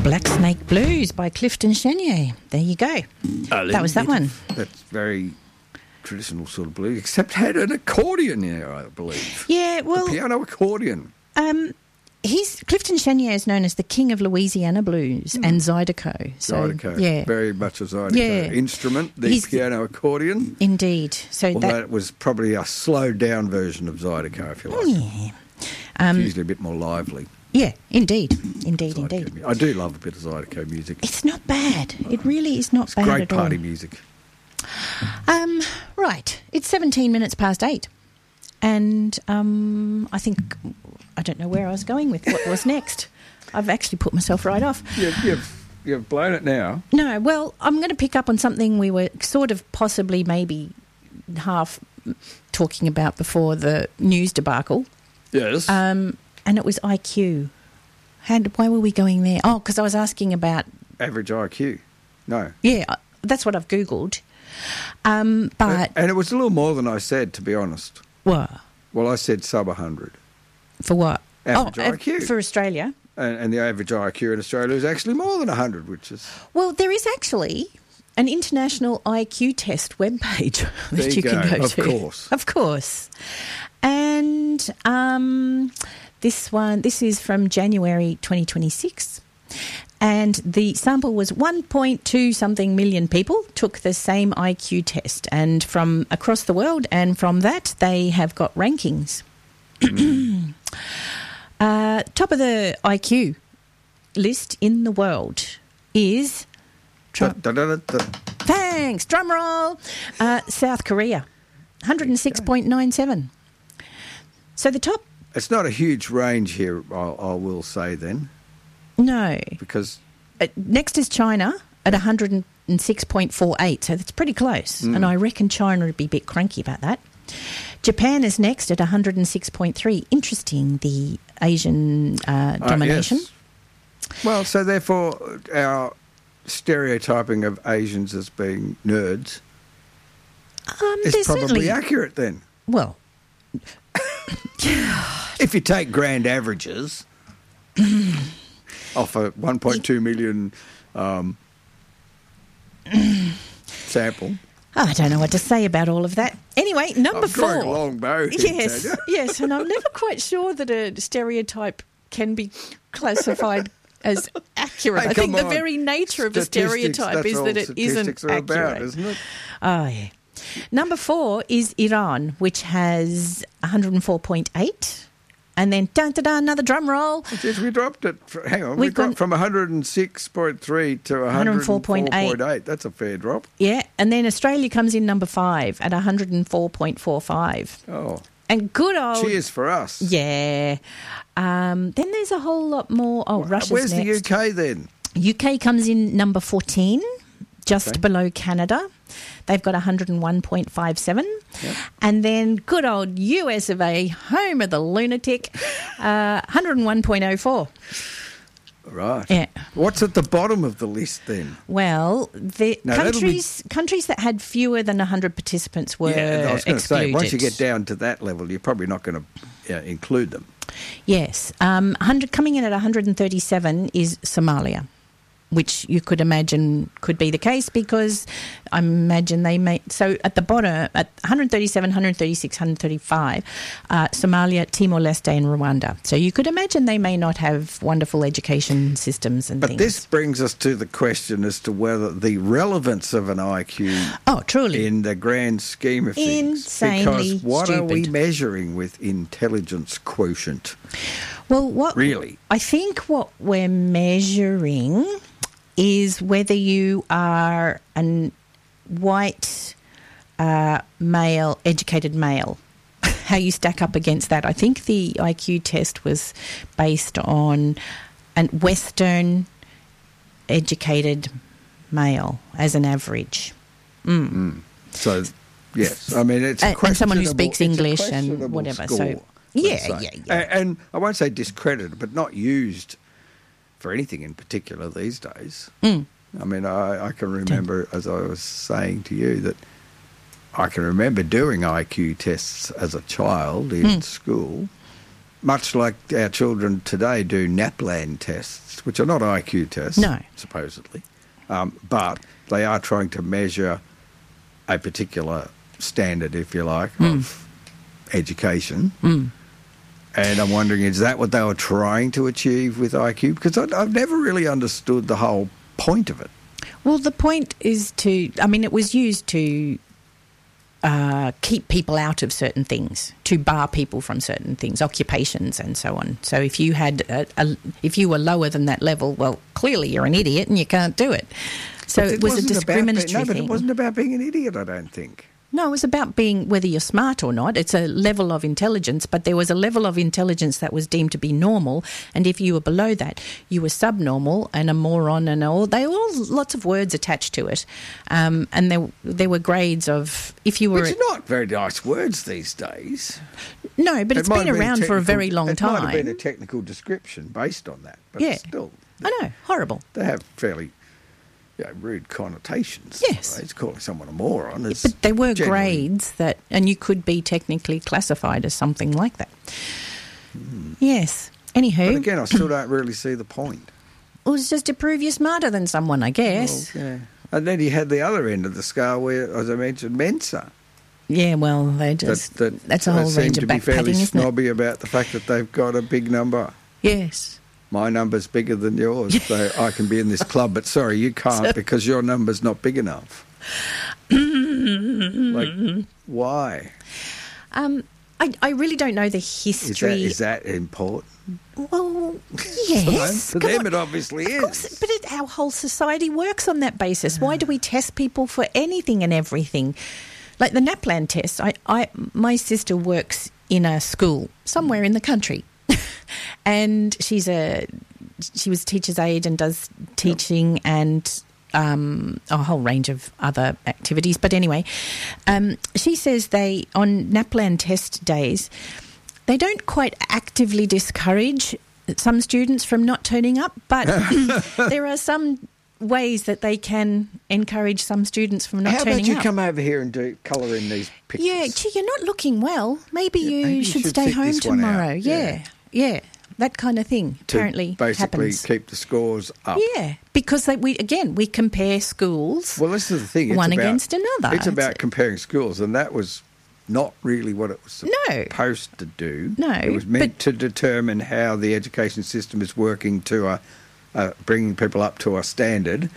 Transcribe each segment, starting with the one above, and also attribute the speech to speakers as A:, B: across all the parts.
A: Black Snake Blues by Clifton Chenier. There you go. That was that one.
B: That's very traditional sort of blues, except had an accordion there, I believe.
A: Yeah, well...
B: The piano accordion.
A: Clifton Chenier is known as the king of Louisiana blues and Zydeco. So,
B: Zydeco,
A: yeah.
B: Very much a Zydeco instrument, the piano accordion.
A: Indeed. So
B: that was probably a slowed-down version of Zydeco, if you like.
A: Yeah.
B: It's usually a bit more lively.
A: Yeah, indeed. Indeed.
B: I do love a bit of Zydeco music.
A: It's not bad. It really is not bad at all.
B: It's great party music.
A: Right. It's 17 minutes past 8. And I think... I don't know where I was going with what was next. I've actually put myself right off.
B: You've blown it now.
A: No, well, I'm going to pick up on something we were sort of possibly maybe half talking about before the news debacle.
B: Yes.
A: And it was IQ. Why were we going there? Oh, because I was asking about...
B: Average IQ. No.
A: Yeah, that's what I've Googled. But...
B: And it was a little more than I said, to be honest.
A: What?
B: Well, I said sub 100.
A: For what?
B: Average IQ.
A: For Australia.
B: And the average IQ in Australia is actually more than 100, which is...
A: Well, there is actually an international IQ test webpage that you can go to.
B: Of course.
A: Of course. And this is from January 2026. And the sample was 1.2 something million people took the same IQ test, and from across the world, and from that they have got rankings. Top of the IQ list in the world is... Thanks, drum roll. South Korea, 106.97. So the top...
B: It's not a huge range here, I will say then.
A: No.
B: Because...
A: next is China at 106.48, so that's pretty close. And I reckon China would be a bit cranky about that. Japan is next at 106.3. Interesting, the Asian domination.
B: Yes. Well, so therefore our stereotyping of Asians as being nerds is probably accurate then.
A: Well...
B: if you take grand averages off a 1.2 million sample...
A: I don't know what to say about all of that. Anyway, number 4.
B: I'm drawing a long bow here,
A: Yes, and I'm never quite sure that a stereotype can be classified as accurate.
B: Hey,
A: I think the
B: on.
A: very nature of a stereotype is that it isn't accurate.
B: About, isn't it?
A: Oh, yeah. Number 4 is Iran, which has 104.8. And then, another drum roll.
B: Yes, we dropped it. Hang on. We dropped from 106.3 to 104.8. That's a fair drop.
A: Yeah. And then Australia comes in number 5 at 104.45.
B: Oh.
A: And good old...
B: Cheers for us.
A: Yeah. Then there's a whole lot more. Oh, Russia's
B: Where's
A: next.
B: the UK then?
A: UK comes in number 14, just below Canada. They've got 101.57. Yep. And then good old US of A, home of the lunatic, 101.04.
B: Right.
A: Yeah.
B: What's at the bottom of the list then?
A: Well, the countries that had fewer than 100 participants were excluded.
B: I was going to say, once you get down to that level, you're probably not going to include them.
A: Yes. Coming in at 137 is Somalia, which you could imagine could be the case because I imagine they may... So at the bottom, at 137, 136, 135, Somalia, Timor-Leste and Rwanda. So you could imagine they may not have wonderful education systems and things.
B: But this brings us to the question as to whether the relevance of an IQ...
A: Oh, truly.
B: ...in the grand scheme of things.
A: Insanely
B: because what
A: stupid.
B: are we measuring with intelligence quotient?
A: Well,
B: really?
A: I think what we're measuring is whether you are a white male, educated male, how you stack up against that. I think the IQ test was based on a Western educated male as an average.
B: So, yes, I mean, it's a
A: and someone who speaks English and whatever.
B: Score,
A: so, yeah.
B: And I won't say discredited, but not used for anything in particular these days. I mean, I can remember, as I was saying to you, that I can remember doing IQ tests as a child in school, much like our children today do NAPLAN tests, which are not IQ tests,
A: No.
B: supposedly, but they are trying to measure a particular standard, if you like, of education. And I'm wondering, is that what they were trying to achieve with IQ? Because I've never really understood the whole point of it.
A: Well, the point is it was used to keep people out of certain things, to bar people from certain things, occupations and so on. So if you had if you were lower than that level, well, clearly you're an idiot and you can't do it. So it was a discriminatory thing.
B: No, but it wasn't about being an idiot, I don't think.
A: No, it was about being whether you're smart or not. It's a level of intelligence, but there was a level of intelligence that was deemed to be normal, and if you were below that, you were subnormal and a moron and all. They all lots of words attached to it, and there were grades of if you were.
B: Which are not very nice words these days.
A: No, but it's been around for a very long time.
B: It might have been a technical description based on that, but still,
A: I know, horrible.
B: They have fairly. Rude connotations.
A: Yes.
B: It's calling someone a moron.
A: But there were grades and you could be technically classified as something like that. Yes. Anywho.
B: But again, I still don't really see the point.
A: Well, it's just to prove you're smarter than someone, I guess.
B: Well, yeah. And then you had the other end of the scale where, as I mentioned, Mensa.
A: Yeah, well, they just... that's a whole range of backpatting, isn't it? They seem to be fairly
B: snobby about the fact that they've got a big number.
A: Yes.
B: My number's bigger than yours, so I can be in this club, but sorry, you can't because your number's not big enough. Like, why?
A: I really don't know the history.
B: Is that important?
A: Well, yes.
B: For them, it obviously is.
A: Course, but our whole society works on that basis. Why do we test people for anything and everything? Like the NAPLAN test, my sister works in a school somewhere in the country. And she was teacher's aide and does teaching and a whole range of other activities. But anyway, she says on NAPLAN test days, they don't quite actively discourage some students from not turning up, but there are some ways that they can encourage some students from not turning up.
B: How about you come over here and colour in these pictures?
A: Yeah, gee, you're not looking well. Maybe you should stay home tomorrow. Yeah. That kind of thing apparently
B: basically
A: happens.
B: Keep the scores up.
A: Yeah, because we compare schools.
B: Well, this is the thing.
A: One against another.
B: It's about comparing schools, and that was not really what it was supposed to do.
A: No,
B: it was meant to determine how the education system is working to bringing people up to a standard.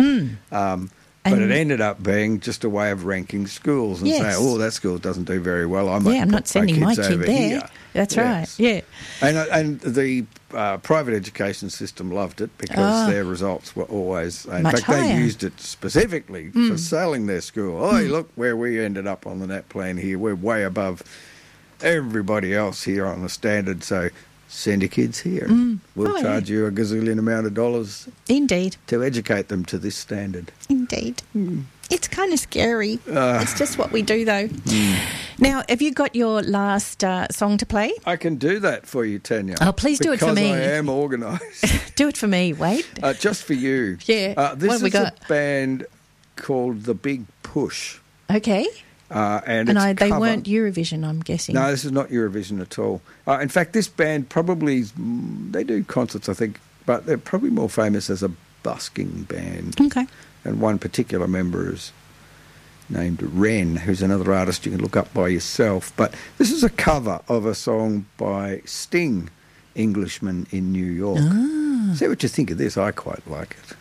B: But it ended up being just a way of ranking schools and saying, "Oh, that school doesn't do very well. I'm
A: not sending my kid there." Here. That's right. Yeah,
B: and the private education system loved it because their results were always. In fact,
A: higher.
B: They used it specifically for selling their school. Oh, look where we ended up on the NAPLAN here. We're way above everybody else here on the standard. So send your kids here. We'll charge you a gazillion amount of dollars.
A: Indeed.
B: To educate them to this standard.
A: Indeed. It's kind of scary. It's just what we do, though. Now, have you got your last song to play?
B: I can do that for you, Tanya.
A: Oh, please do it for me.
B: Because I am organised.
A: Do it for me, Wade.
B: Just for you.
A: Yeah.
B: This
A: what have we got?
B: A band called The Big Push.
A: Okay.
B: And
A: they weren't Eurovision, I'm guessing.
B: No, this is not Eurovision at all. In fact, this band probably, they do concerts, I think, but they're probably more famous as a busking band.
A: Okay.
B: And one particular member is named Ren, who's another artist you can look up by yourself. But this is a cover of a song by Sting, Englishman in New York. See what you think of this. I quite like it.